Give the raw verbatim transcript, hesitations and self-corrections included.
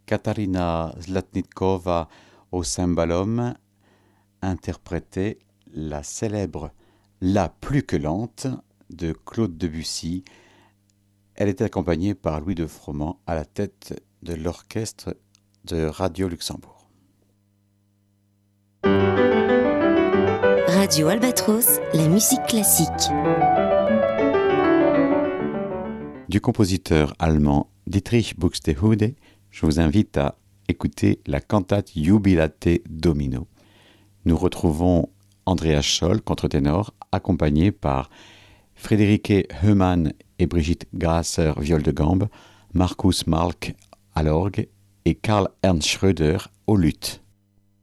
Katarina Zlatnikova au cymbalum interprétait la célèbre La plus que lente de Claude Debussy. Elle était accompagnée par Louis de Froment à la tête de l'orchestre de Radio Luxembourg. Radio Albatros, la musique classique. Du compositeur allemand Dietrich Buxtehude, je vous invite à écouter la cantate Jubilate Domino. Nous retrouvons Andreas Scholl, contre-ténor, accompagné par Friederike Heumann et Brigitte Grasser, viol de gambe, Markus Malk à l'orgue et Karl Ernst Schröder au luth.